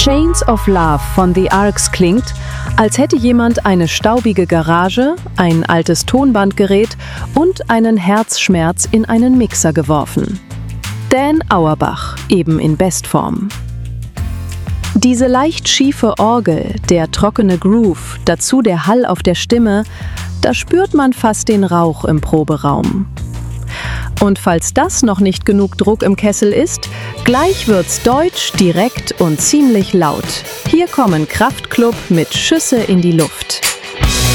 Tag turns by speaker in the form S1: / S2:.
S1: Chains of Love von The Arcs klingt, als hätte jemand eine staubige Garage, ein altes Tonbandgerät und einen Herzschmerz in einen Mixer geworfen. Dan Auerbach, eben in Bestform. Diese leicht schiefe Orgel, der trockene Groove, dazu der Hall auf der Stimme, da spürt man fast den Rauch im Proberaum. Und falls das noch nicht genug Druck im Kessel ist, gleich wird's deutsch, direkt und ziemlich laut. Hier kommen Kraftklub mit Schüsse in die Luft.